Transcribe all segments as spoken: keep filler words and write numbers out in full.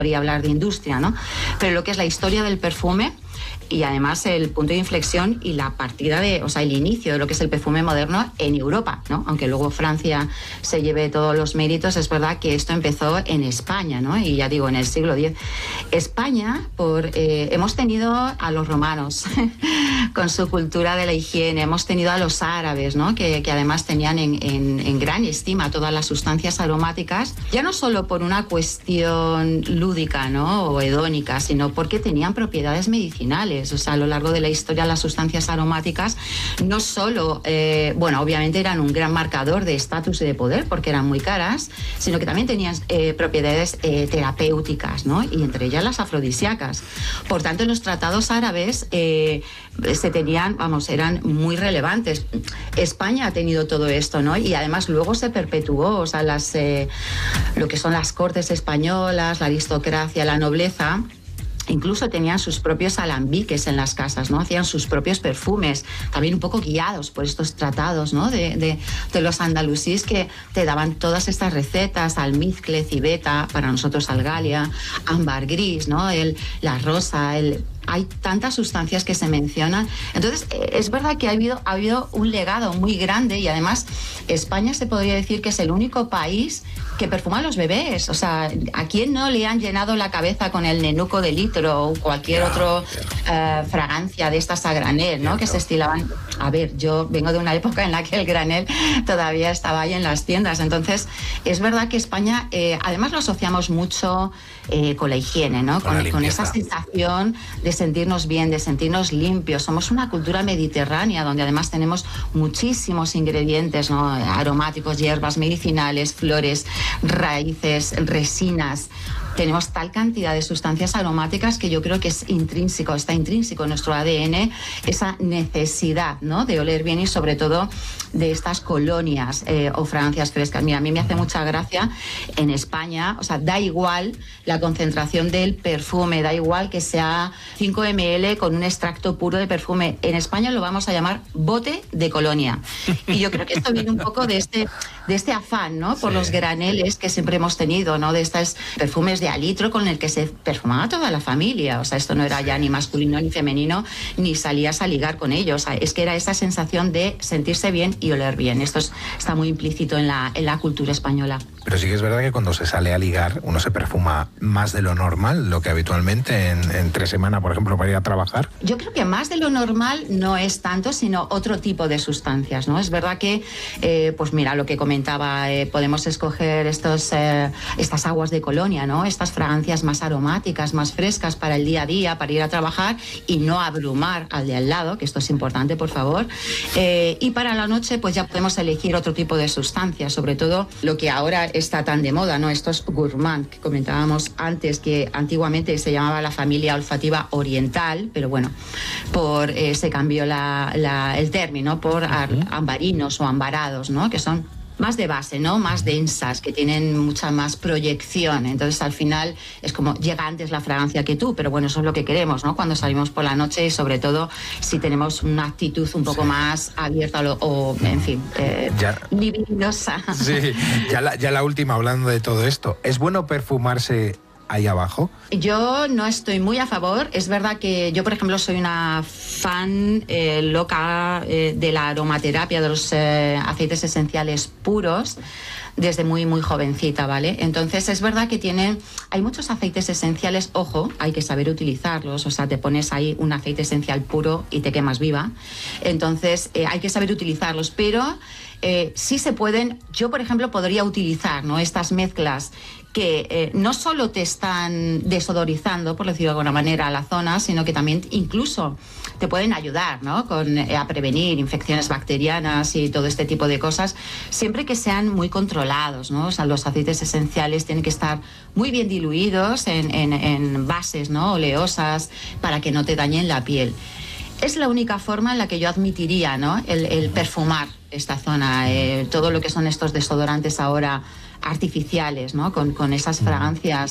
podría hablar de industria, ¿no? Pero lo que es la historia del perfume y además el punto de inflexión y la partida de, o sea, el inicio de lo que es el perfume moderno en Europa, ¿no? Aunque luego Francia se lleve todos los méritos, es verdad que esto empezó en España, ¿no? Y ya digo, en el siglo diez. España, por, eh, hemos tenido a los romanos con su cultura de la higiene, hemos tenido a los árabes, ¿no? Que, que además tenían en, en, en gran estima todas las sustancias aromáticas, ya no solo por una cuestión lúdica, ¿no? O hedónica, sino porque tenían propiedades medicinales. O sea, a lo largo de la historia las sustancias aromáticas no solo, eh, bueno, obviamente eran un gran marcador de estatus y de poder porque eran muy caras, sino que también tenían eh, propiedades eh, terapéuticas, ¿no? Y entre ellas las afrodisíacas. Por tanto, en los tratados árabes eh, se tenían, vamos, eran muy relevantes. España ha tenido todo esto, ¿no? Y además luego se perpetuó, o sea, las, eh, lo que son las cortes españolas, la aristocracia, la nobleza, incluso tenían sus propios alambiques en las casas, ¿no? Hacían sus propios perfumes, también un poco guiados por estos tratados, ¿no? De, de, de los andalusíes que te daban todas estas recetas, almizcle, civeta, para nosotros algalia, ámbar gris, ¿no? El, la rosa, el... Hay tantas sustancias que se mencionan. Entonces, es verdad que ha habido, ha habido un legado muy grande y además España se podría decir que es el único país que perfuma a los bebés. O sea, ¿a quién no le han llenado la cabeza con el nenuco de litro o cualquier otra uh, fragancia de estas a granel, ¿no? Que se estilaban. A ver, yo vengo de una época en la que el granel todavía estaba ahí en las tiendas. Entonces, es verdad que España, eh, además lo asociamos mucho eh, con la higiene, ¿no? Con, con, con esa sensación de sentirnos bien, de sentirnos limpios. Somos una cultura mediterránea donde además tenemos muchísimos ingredientes, ¿no? Aromáticos, hierbas medicinales, flores, raíces, resinas. Tenemos tal cantidad de sustancias aromáticas que yo creo que es intrínseco, está intrínseco en nuestro A D N esa necesidad, ¿no? De oler bien y sobre todo de estas colonias eh, o fragancias frescas. Mira, a mí me hace mucha gracia en España, o sea, da igual la concentración del perfume, da igual que sea cinco mililitros con un extracto puro de perfume. En España lo vamos a llamar bote de colonia. Y yo creo que esto viene un poco de este, de este afán, ¿no? Por sí. Los graneles que siempre hemos tenido, ¿no? De estos perfumes de alitro con el que se perfumaba toda la familia. O sea, esto no era ya ni masculino ni femenino, ni salías a ligar con ellos. O sea, es que era esa sensación de sentirse bien y oler bien. Esto es, está muy implícito en la, en la cultura española. Pero sí que es verdad que cuando se sale a ligar uno se perfuma más de lo normal, lo que habitualmente en, entre semana, por ejemplo, para ir a trabajar. Yo creo que más de lo normal no es tanto, sino otro tipo de sustancias, ¿no? Es verdad que, eh, pues mira, lo que comentaba, eh, podemos escoger estos, eh, estas aguas de colonia, ¿no? Estas fragancias más aromáticas, más frescas para el día a día, para ir a trabajar y no abrumar al de al lado, que esto es importante, por favor. Eh, y para la noche, pues ya podemos elegir otro tipo de sustancias, sobre todo lo que ahora está tan de moda, ¿no? Estos gourmand que comentábamos antes, que antiguamente se llamaba la familia olfativa oriental, pero bueno, por eh, se cambió la, la, el término por uh-huh. ambarinos o ambarados, ¿no? Que son más de base, ¿no? Más densas, que tienen mucha más proyección. Entonces, al final, es como, llega antes la fragancia que tú, pero bueno, eso es lo que queremos, ¿no? Cuando salimos por la noche y, sobre todo, si tenemos una actitud un poco sí. más abierta o, o en fin, eh, ya, libidinosa. Sí, ya la, ya la última, hablando de todo esto, ¿es bueno perfumarse ahí abajo? Yo no estoy muy a favor. Es verdad que yo, por ejemplo, soy una fan eh, loca eh, de la aromaterapia, de los eh, aceites esenciales puros, desde muy, muy jovencita, ¿vale? Entonces, es verdad que tienen... Hay muchos aceites esenciales, ojo, hay que saber utilizarlos. O sea, te pones ahí un aceite esencial puro y te quemas viva. Entonces, eh, hay que saber utilizarlos, pero eh, sí se pueden... Yo, por ejemplo, podría utilizar, ¿no? Estas mezclas que eh, no solo te están desodorizando, por decirlo de alguna manera, a la zona, sino que también incluso te pueden ayudar, ¿no? Con, eh, a prevenir infecciones bacterianas y todo este tipo de cosas, siempre que sean muy controlados, ¿no? O sea, los aceites esenciales tienen que estar muy bien diluidos en, en, en bases, ¿no? Oleosas, para que no te dañen la piel. Es la única forma en la que yo admitiría, ¿no? El, el perfumar esta zona, eh, todo lo que son estos desodorantes ahora artificiales, ¿no? Con, con esas fragancias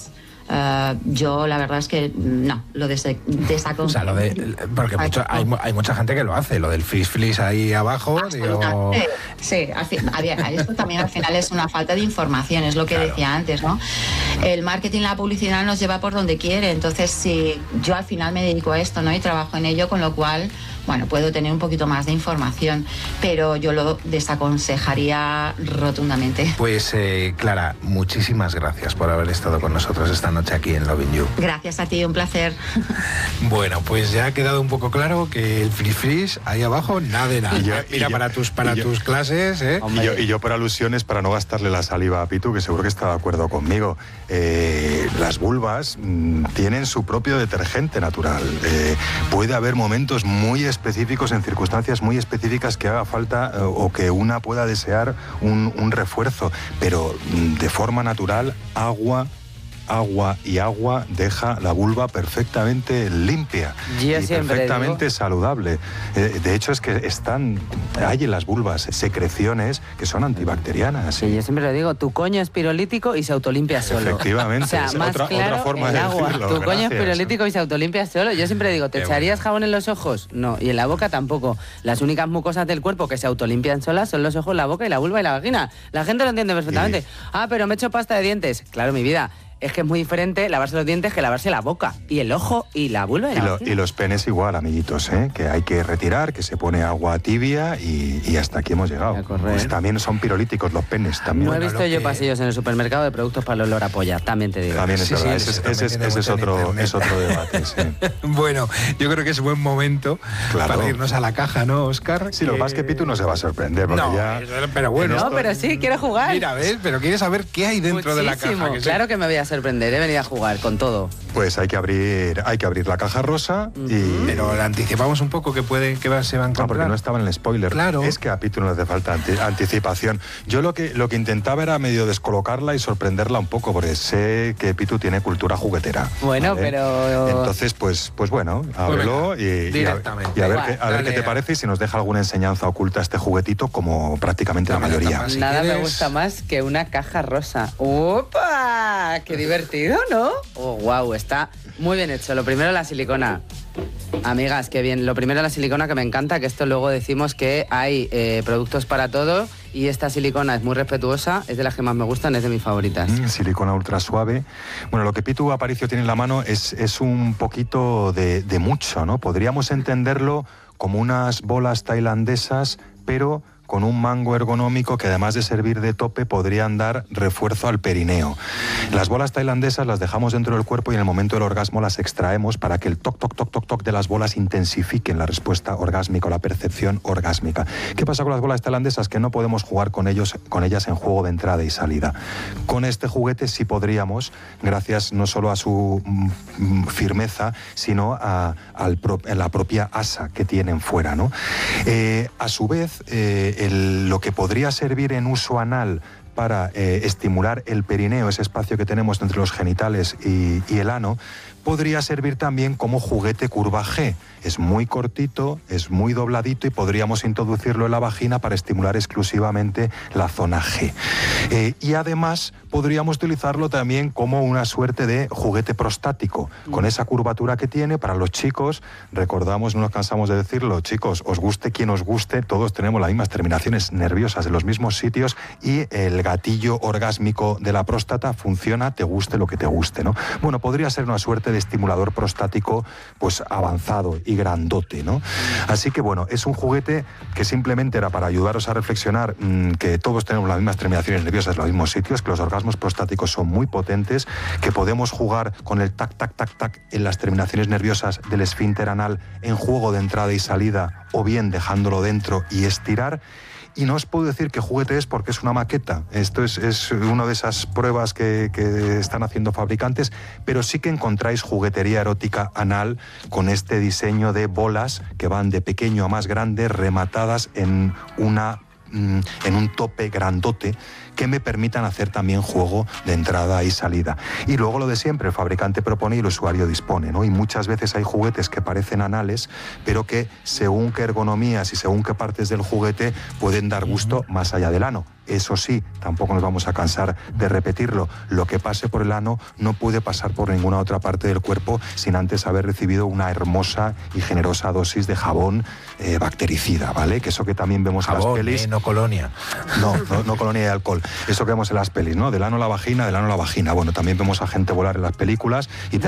Uh, yo la verdad es que no, lo des desaconsejo. O sea, lo de, porque mucho, hay, hay mucha gente que lo hace, lo del frizz frizz ahí abajo. Digo... Sí, al fin, a ver, esto también al final es una falta de información, es lo que claro. decía antes, ¿no? El marketing, la publicidad nos lleva por donde quiere, entonces si yo al final me dedico a esto, ¿no? Y trabajo en ello, con lo cual, bueno, puedo tener un poquito más de información, pero yo lo desaconsejaría rotundamente. Pues eh, Clara, muchísimas gracias por haber estado con nosotros esta noche aquí en Loving You. Gracias a ti, un placer. Bueno, pues ya ha quedado un poco claro que el free freeze ahí abajo, nada de nada. Y yo, Mira, y para yo, tus para y tus yo, clases, ¿eh? Y yo, y yo por alusiones, para no gastarle la saliva a Pitu, que seguro que está de acuerdo conmigo, eh, las vulvas mmm, tienen su propio detergente natural. Eh, puede haber momentos muy específicos, en circunstancias muy específicas, que haga falta eh, o que una pueda desear un, un refuerzo, pero mmm, de forma natural, agua, agua y agua deja la vulva perfectamente limpia Yo y perfectamente digo... saludable. Eh, de hecho, es que están, hay en las vulvas secreciones que son antibacterianas. Sí, yo siempre lo digo, tu coño es pirolítico y se autolimpia solo. Efectivamente, o sea, es más otra, claro, otra forma el de agua. decirlo. Tu Gracias. coño es pirolítico y se autolimpia solo. Yo siempre digo, ¿te Qué echarías bueno. jabón en los ojos? No, y en la boca tampoco. Las únicas mucosas del cuerpo que se autolimpian solas son los ojos, la boca y la vulva y la vagina. La gente lo entiende perfectamente. Y... Ah, pero me he hecho pasta de dientes. Claro, mi vida. Es que es muy diferente lavarse los dientes que lavarse la boca, y el ojo, y la vulva y la Y, lo, vagina. y los penes igual, amiguitos, ¿eh? Que hay que retirar, que se pone agua tibia y, y hasta aquí hemos llegado. Pues también son pirolíticos los penes. También. No he Bueno, visto lo yo que- pasillos en el supermercado de productos para el olor a polla, también te digo. También es Sí, verdad, sí, ese, eso es- ese es, también ese es tiene otro, mucho en es otro debate, sí. Bueno, yo creo que es buen momento Claro. para irnos a la caja, ¿no, Óscar? Sí, lo que pasa es que Pitu no se va a sorprender, porque No, ya... pero bueno. No, pero sí, quiero jugar. Mira, ¿ves? Pero quieres saber qué hay dentro de la Muchísimo. caja. Que Claro que me voy a sorprender, he venido a jugar con todo. Pues hay que abrir, hay que abrir la caja rosa y... Pero le anticipamos un poco que puede que va- se va a Ah, encontrar. porque no estaba en el spoiler. Claro. Es que a Pitu no le hace falta anti- anticipación. Yo lo que, lo que intentaba era medio descolocarla y sorprenderla un poco, porque sé que Pitu tiene cultura juguetera. Bueno, ¿vale? pero- Entonces, pues, pues bueno, ábrelo venga, y, y a, directamente. y a ver, Igual, qué, a ver dale. qué te parece y si nos deja alguna enseñanza oculta este juguetito, como prácticamente Dame la la mayoría. tapa. Si Nada me quieres- gusta más que una caja rosa. ¡Opa! ¡Qué divertido!, ¿no? Oh, wow, está muy bien hecho. Lo primero, la silicona. Amigas, qué bien. Lo primero, la silicona, que me encanta, que esto luego decimos que hay eh, productos para todo y esta silicona es muy respetuosa, es de las que más me gustan, es de mis favoritas. Mm, silicona ultra suave. Bueno, lo que Pitu Aparicio tiene en la mano es, es un poquito de, de mucho, ¿no? Podríamos entenderlo como unas bolas tailandesas, pero con un mango ergonómico que, además de servir de tope, podrían dar refuerzo al perineo. Las bolas tailandesas las dejamos dentro del cuerpo y en el momento del orgasmo las extraemos para que el toc, toc, toc, toc, toc de las bolas intensifiquen la respuesta orgásmica o la percepción orgásmica. ¿Qué pasa con las bolas tailandesas? Que no podemos jugar con, ellos, con ellas en juego de entrada y salida. Con este juguete sí podríamos, gracias no solo a su mm, firmeza, sino a, al pro, a la propia asa que tienen fuera, ¿no? Eh, a su vez, eh, el, lo que podría servir en uso anal para eh, estimular el perineo, ese espacio que tenemos entre los genitales y, y el ano, podría servir también como juguete curva G. Es muy cortito, es muy dobladito y podríamos introducirlo en la vagina para estimular exclusivamente la zona G. Eh, y además podríamos utilizarlo también como una suerte de juguete prostático, con esa curvatura que tiene para los chicos. Recordamos, no nos cansamos de decirlo, chicos, os guste quien os guste, todos tenemos las mismas terminaciones nerviosas en los mismos sitios y el gatillo orgásmico de la próstata funciona, te guste lo que te guste, ¿no? Bueno, podría ser una suerte de estimulador prostático pues avanzado y grandote, ¿no? Así que bueno, es un juguete que simplemente era para ayudaros a reflexionar mmm, que todos tenemos las mismas terminaciones nerviosas en los mismos sitios, que los orgasmos prostáticos son muy potentes, que podemos jugar con el tac, tac, tac, tac en las terminaciones nerviosas del esfínter anal en juego de entrada y salida, o bien dejándolo dentro y estirar. Y no os puedo decir qué juguete es porque es una maqueta. Esto es, es una de esas pruebas que, que están haciendo fabricantes, pero sí que encontráis juguetería erótica anal con este diseño de bolas que van de pequeño a más grande, rematadas en una en un tope grandote que me permitan hacer también juego de entrada y salida. Y luego lo de siempre, el fabricante propone y el usuario dispone, ¿no? Y muchas veces hay juguetes que parecen anales, pero que según qué ergonomías y según qué partes del juguete pueden dar gusto más allá del ano. Eso sí, tampoco nos vamos a cansar de repetirlo. Lo que pase por el ano no puede pasar por ninguna otra parte del cuerpo sin antes haber recibido una hermosa y generosa dosis de jabón eh, bactericida, ¿vale? Que eso que también vemos jabón, en las pelis... Eh, no colonia. No, no, no colonia de alcohol. Eso que vemos en las pelis, ¿no? Del ano a la vagina, del ano a la vagina. Bueno, también vemos a gente volar en las películas y